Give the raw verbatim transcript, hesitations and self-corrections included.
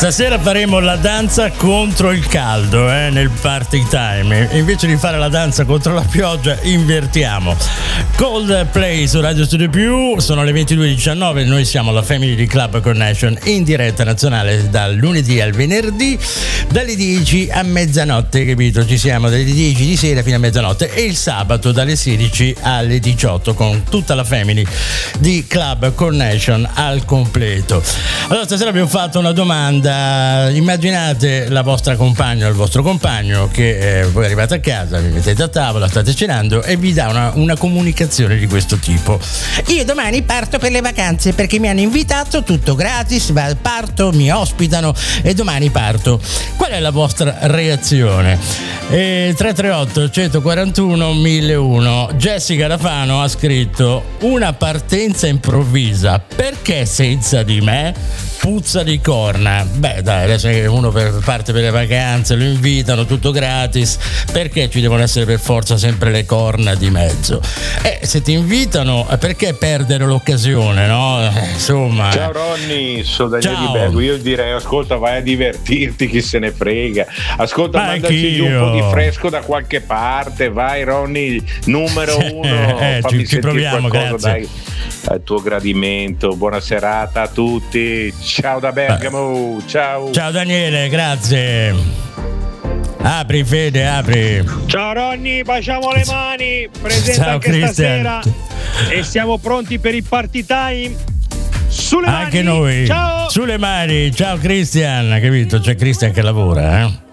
Stasera faremo la danza contro il caldo eh, nel party time. Invece di fare la danza contro la pioggia, invertiamo. Coldplay su Radio Studio Più, sono le ventidue e diciannove. Noi siamo la Family di Club Connection in diretta nazionale dal lunedì al venerdì, dalle dieci a mezzanotte, capito? Ci siamo dalle dieci di sera fino a mezzanotte, e il sabato dalle sedici alle diciotto con tutta la Family di Club Connection al completo. Allora, stasera abbiamo fatto una domanda. Immaginate la vostra compagna o il vostro compagno che eh, voi arrivate a casa, vi mettete a tavola, state cenando e vi dà una, una comunicazione di questo tipo: io domani parto per le vacanze perché mi hanno invitato, tutto gratis, parto, mi ospitano e domani parto. Qual è la vostra reazione? E tre tre otto uno quattro uno mille uno. Jessica da Fano ha scritto: una partenza improvvisa, perché senza di me? Puzza di corna. Beh dai, adesso uno per, parte per le vacanze, lo invitano, tutto gratis, perché ci devono essere per forza sempre le corna di mezzo? E eh, se ti invitano, perché perdere l'occasione, no? Eh, insomma. Ciao Ronny, sono Daniele Di Bergo. Io direi, ascolta, vai a divertirti, chi se ne frega. Ascolta, ma mandaci giù un po' di fresco da qualche parte, vai Ronny, numero uno. eh, fammi ci, ci proviamo, qualcosa, grazie. dai, al tuo gradimento. Buona serata a tutti. Ciao da Bergamo, ciao. Ciao Daniele, grazie. Apri Fede, apri. Ciao Ronny, baciamo le mani. Presente Ciao, anche Christian. stasera. E siamo pronti per il party time. Sulle mani. Anche noi. Ciao. Sulle mani. Ciao Christian, capito? C'è Christian che lavora, eh?